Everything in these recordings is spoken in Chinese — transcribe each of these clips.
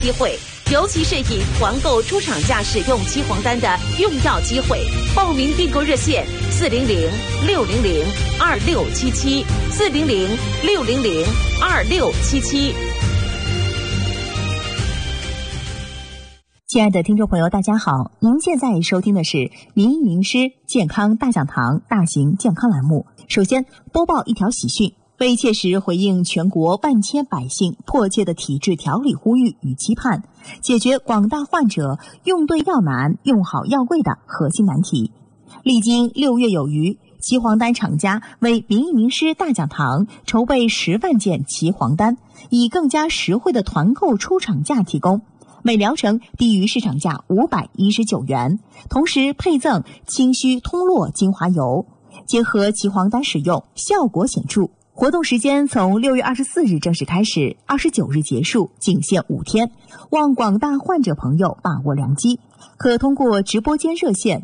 机会，尤其是以团购出厂价使用期黄单的用药机会。报名订购热线400-600-2677，400-600-2677。 亲爱的听众朋友，大家好，您现在收听的是民医名师健康大讲堂大型健康栏目。首先播报一条喜讯，为切实回应全国万千百姓迫切的体质调理呼吁与期盼，解决广大患者用对药难、用好药贵的核心难题，历经6月有余，齐黄丹厂家为民医名师大讲堂筹备10万件齐黄丹，以更加实惠的团购出厂价提供，每疗程低于市场价519元，同时配赠清虚通络精华油，结合齐黄丹使用，效果显著。活动时间从6月24日正式开始，29日结束，仅限5天，望广大患者朋友把握良机，可通过直播间热线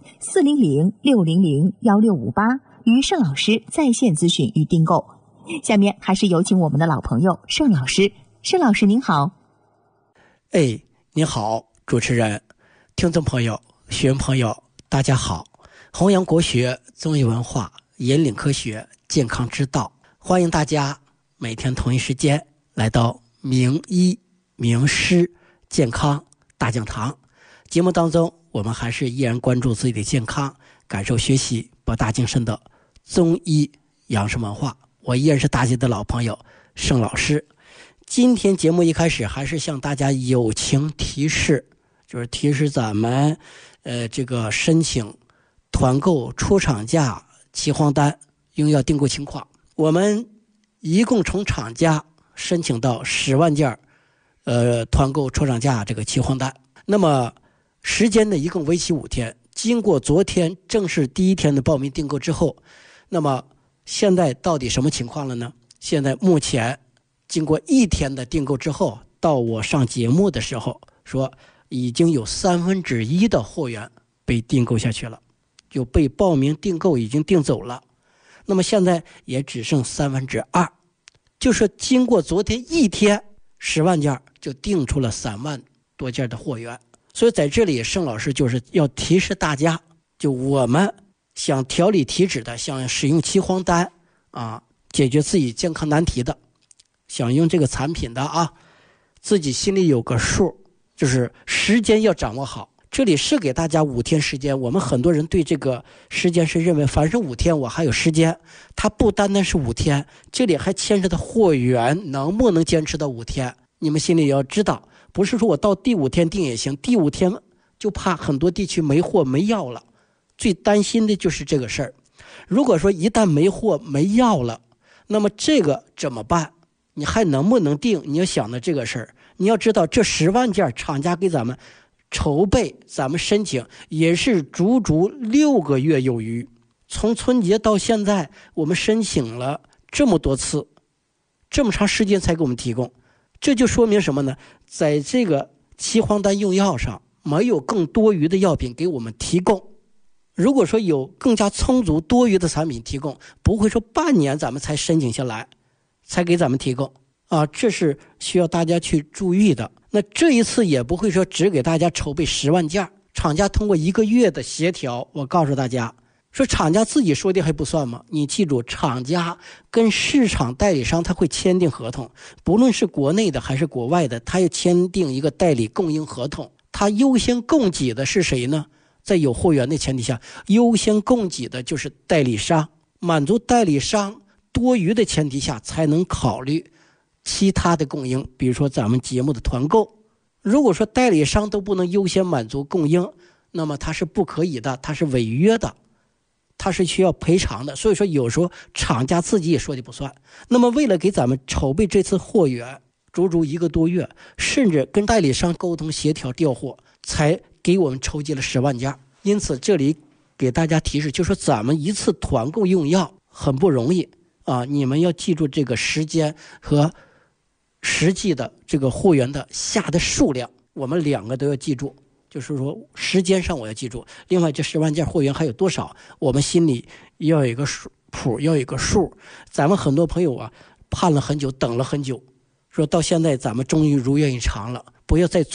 400-600-1658与盛老师在线咨询与订购。下面还是有请我们的老朋友盛老师。盛老师您好。 你好，主持人、听众朋友、学员朋友，大家好！弘扬国学、综艺文化，引领科学、健康之道，欢迎大家每天同一时间来到名医名师健康大讲堂。节目当中，我们还是依然关注自己的健康，感受学习博大精深的中医养生文化。我依然是大家的老朋友盛老师。今天节目一开始还是向大家友情提示，就是提示咱们这个申请团购出厂价齐黄丹用药订购情况。我们一共从厂家申请到10万件团购出厂价这个齐黄丹，那么时间呢一共为期5天。经过昨天正式第1天的报名订购之后，那么现在到底什么情况了呢？现在目前经过1天的订购之后，到我上节目的时候说已经有1/3的货源被订购下去了，就被报名订购已经订走了。那么现在也只剩2/3，就是经过昨天1天10万件就订出了3万多件的货源。所以在这里盛老师就是要提示大家，就我们想调理体质的，想使用齐黄丹解决自己健康难题的，想用这个产品的自己心里有个数，就是时间要掌握好。这里是给大家5天时间，我们很多人对这个时间是认为反正5天我还有时间，它不单单是5天，这里还牵扯到货源能不能坚持到5天。你们心里要知道，不是说我到第5天订也行，第5天就怕很多地区没货没药了，最担心的就是这个事儿。如果说一旦没货没药了，那么这个怎么办？你还能不能订？你要想到这个事儿，你要知道这10万件厂家给咱们筹备，咱们申请也是足足6个月有余。从春节到现在，我们申请了这么多次，这么长时间才给我们提供，这就说明什么呢？在这个齐黄丹用药上，没有更多余的药品给我们提供。如果说有更加充足多余的产品提供，不会说半年咱们才申请下来才给咱们提供这是需要大家去注意的。那这一次也不会说只给大家筹备10万件，厂家通过1个月的协调，我告诉大家说厂家自己说的还不算吗？你记住，厂家跟市场代理商他会签订合同，不论是国内的还是国外的，他要签订一个代理供应合同。他优先供给的是谁呢？在有货源的前提下，优先供给的就是代理商，满足代理商多余的前提下，才能考虑其他的供应，比如说咱们节目的团购。如果说代理商都不能优先满足供应，那么它是不可以的，它是违约的，它是需要赔偿的。所以说有时候厂家自己也说的不算。那么为了给咱们筹备这次货源，足足1个多月，甚至跟代理商沟通协调调货，才给我们筹集了10万件。因此这里给大家提示，就是说咱们一次团购用药很不容易你们要记住这个时间和实际的这个货源的下的数量，我们2个都要记住。就是说时间上我要记住，另外这10万件货源还有多少，我们心里要有一个谱，要有一个数。咱们很多朋友盼了很久，等了很久，说到现在咱们终于如愿以偿了，不要再